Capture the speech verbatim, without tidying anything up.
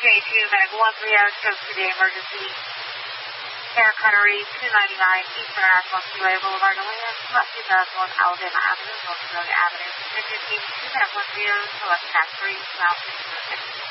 eighty-two, Medical one three zero, scope to the emergency. Air Cuttery, two ninety-nine, East International Seaway Boulevard, Atlanta, Lot two thousand one, Alabama Avenue, North Dakota Avenue. Fifteen, two Medical one three zero, select tax three, South six.